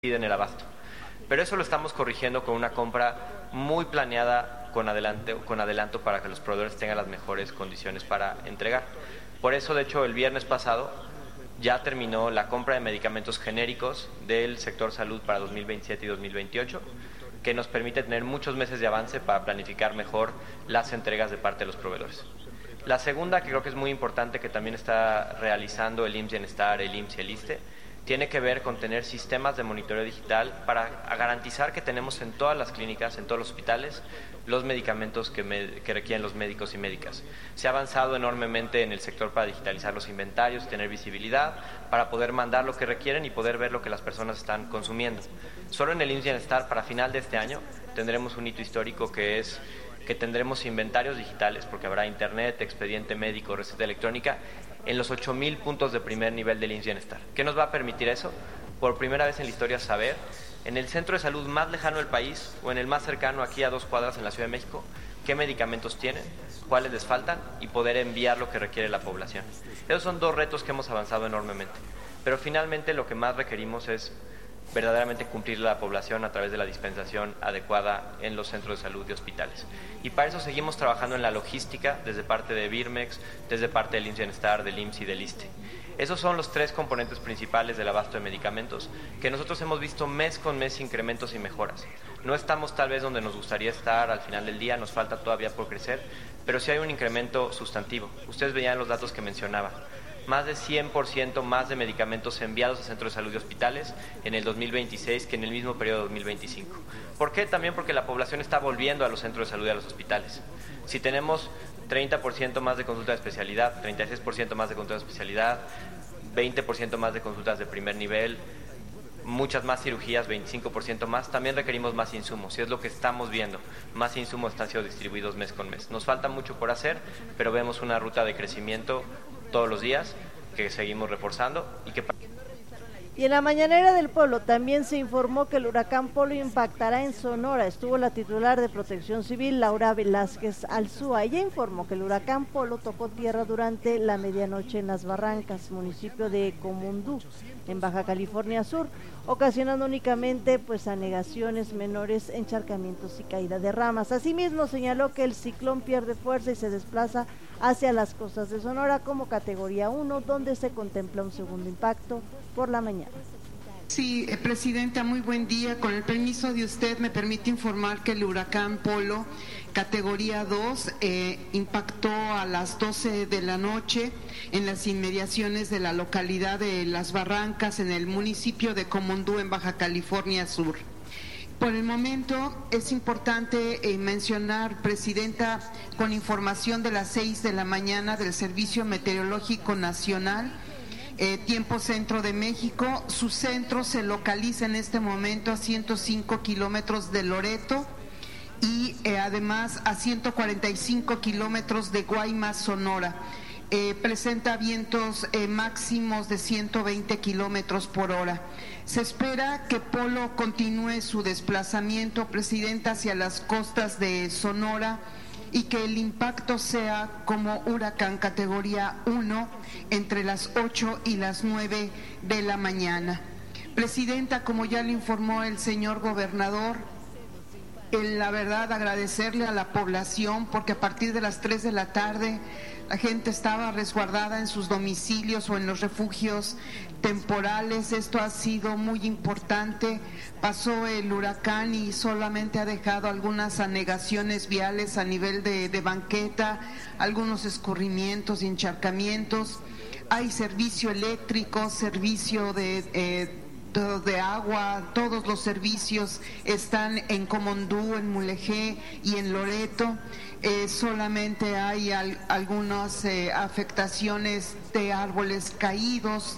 en el abasto. Pero eso lo estamos corrigiendo con una compra muy planeada con adelanto para que los proveedores tengan las mejores condiciones para entregar. Por eso, de hecho, el viernes pasado ya terminó la compra de medicamentos genéricos del sector salud para 2027 y 2028, que nos permite tener muchos meses de avance para planificar mejor las entregas de parte de los proveedores. La segunda, que creo que es muy importante, que también está realizando el IMSS Bienestar, el IMSS y el ISSSTE, tiene que ver con tener sistemas de monitoreo digital para garantizar que tenemos en todas las clínicas, en todos los hospitales, los medicamentos que requieren los médicos y médicas. Se ha avanzado enormemente en el sector para digitalizar los inventarios, tener visibilidad, para poder mandar lo que requieren y poder ver lo que las personas están consumiendo. Solo en el IMSS Bienestar, para final de este año, tendremos un hito histórico que es que tendremos inventarios digitales, porque habrá internet, expediente médico, receta electrónica, en los 8,000 puntos de primer nivel del IMSS Bienestar. ¿Qué nos va a permitir eso? Por primera vez en la historia saber, en el centro de salud más lejano del país o en el más cercano, aquí a 2 cuadras en la Ciudad de México, qué medicamentos tienen, cuáles les faltan y poder enviar lo que requiere la población. Esos son 2 retos que hemos avanzado enormemente. Pero finalmente lo que más requerimos es verdaderamente cumplir la población a través de la dispensación adecuada en los centros de salud y hospitales. Y para eso seguimos trabajando en la logística desde parte de Birmex, desde parte del IMSS Bienestar, del IMSS y del ISSSTE. Esos son los 3 componentes principales del abasto de medicamentos que nosotros hemos visto mes con mes incrementos y mejoras. No estamos tal vez donde nos gustaría estar al final del día, nos falta todavía por crecer, pero sí hay un incremento sustantivo. Ustedes veían los datos que mencionaba. Más de 100% más de medicamentos enviados a centros de salud y hospitales en el 2026 que en el mismo periodo de 2025. ¿Por qué? También porque la población está volviendo a los centros de salud y a los hospitales. Si tenemos 30% más de consulta de especialidad, 36% más de consulta de especialidad, 20% más de consultas de primer nivel, muchas más cirugías, 25% más, también requerimos más insumos, y es lo que estamos viendo. Más insumos están siendo distribuidos mes con mes. Nos falta mucho por hacer, pero vemos una ruta de crecimiento todos los días que seguimos reforzando y que... Y en la mañanera del pueblo también se informó que el huracán Polo impactará en Sonora. Estuvo la titular de Protección Civil, Laura Velázquez Alzúa. Ella informó que el huracán Polo tocó tierra durante la medianoche en Las Barrancas, municipio de Comondú, en Baja California Sur, ocasionando únicamente anegaciones menores, encharcamientos y caída de ramas. Asimismo, señaló que el ciclón pierde fuerza y se desplaza hacia las costas de Sonora como categoría 1, donde se contempla un segundo impacto por la mañana. Sí, Presidenta, muy buen día. Con el permiso de usted, me permite informar que el huracán Polo, categoría 2, impactó a las 12 de la noche en las inmediaciones de la localidad de Las Barrancas, en el municipio de Comondú, en Baja California Sur. Por el momento es importante mencionar, Presidenta, con información de las 6 de la mañana del Servicio Meteorológico Nacional, tiempo centro de México, su centro se localiza en este momento a 105 kilómetros de Loreto y además a 145 kilómetros de Guaymas, Sonora. Presenta vientos máximos de 120 kilómetros por hora. Se espera que Polo continúe su desplazamiento, Presidenta, hacia las costas de Sonora y que el impacto sea como huracán categoría 1 entre las 8 y las 9 de la mañana. Presidenta, como ya le informó el señor gobernador, la verdad agradecerle a la población porque a partir de las 3 de la tarde la gente estaba resguardada en sus domicilios o en los refugios temporales. Esto ha sido muy importante. Pasó el huracán y solamente ha dejado algunas anegaciones viales a nivel de banqueta, algunos escurrimientos y encharcamientos. Hay servicio eléctrico, servicio de agua, todos los servicios están en Comondú, en Mulegé y en Loreto. Solamente hay algunas afectaciones de árboles caídos.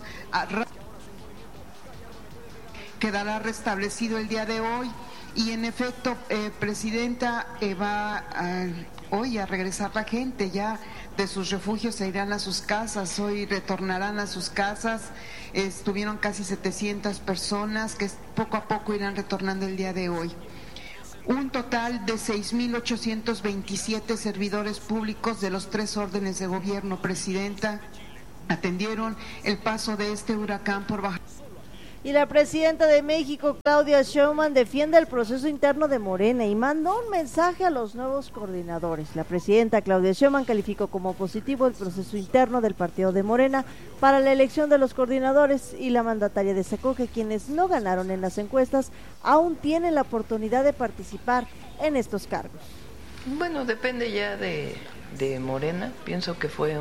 Quedará restablecido el día de hoy y en efecto, Presidenta, va hoy a regresar la gente ya de sus refugios, se irán a sus casas, hoy retornarán a sus casas. Estuvieron casi 700 personas que poco a poco irán retornando el día de hoy. Un total de 6,827 servidores públicos de los 3 órdenes de gobierno, Presidenta, atendieron el paso de este huracán por Baja. Y la presidenta de México, Claudia Sheinbaum, defiende el proceso interno de Morena y mandó un mensaje a los nuevos coordinadores. La presidenta Claudia Sheinbaum calificó como positivo el proceso interno del partido de Morena para la elección de los coordinadores y la mandataria destacó que quienes no ganaron en las encuestas aún tienen la oportunidad de participar en estos cargos. Bueno, depende ya de Morena. Pienso que fue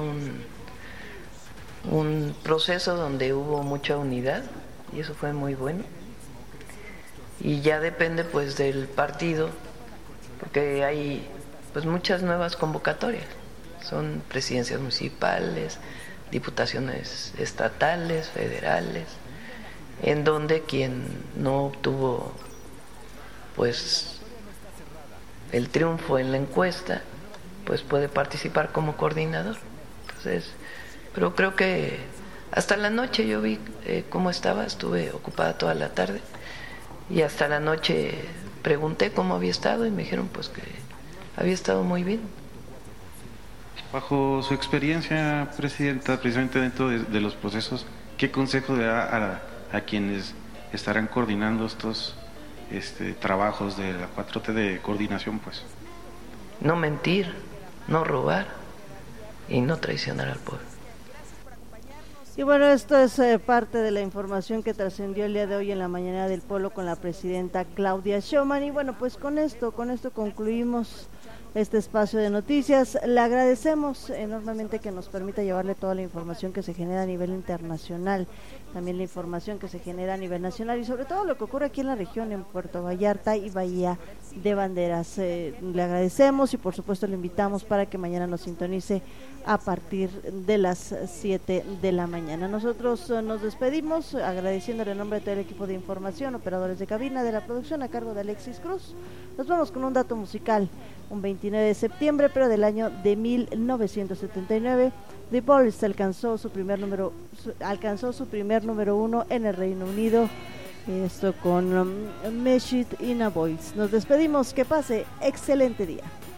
un proceso donde hubo mucha unidad y eso fue muy bueno. Y ya depende pues del partido, porque hay pues muchas nuevas convocatorias. Son presidencias municipales, diputaciones estatales, federales, en donde quien no obtuvo pues el triunfo en la encuesta pues puede participar como coordinador. Entonces, pero creo que hasta la noche yo vi cómo estaba, estuve ocupada toda la tarde y hasta la noche pregunté cómo había estado y me dijeron pues que había estado muy bien. Bajo su experiencia, Presidenta, precisamente dentro de los procesos, ¿qué consejo le da a quienes estarán coordinando estos trabajos de la 4T de coordinación, pues? No mentir, no robar y no traicionar al pueblo. Y bueno, esto es parte de la información que trascendió el día de hoy en la mañana del pueblo con la presidenta Claudia Sheinbaum. Y bueno, pues con esto concluimos este espacio de noticias. Le agradecemos enormemente que nos permita llevarle toda la información que se genera a nivel internacional, también la información que se genera a nivel nacional y sobre todo lo que ocurre aquí en la región, en Puerto Vallarta y Bahía de Banderas. Le agradecemos y por supuesto le invitamos para que mañana nos sintonice a partir de las 7 de la mañana. Nosotros nos despedimos agradeciéndole en nombre de todo el equipo de información, operadores de cabina, de la producción a cargo de Alexis Cruz. Nos vamos con un dato musical. Un 29 de septiembre, pero del año de 1979, The Police alcanzó su primer número 1 en el Reino Unido. Esto con Mesh It in a Voice. Nos despedimos, que pase excelente día.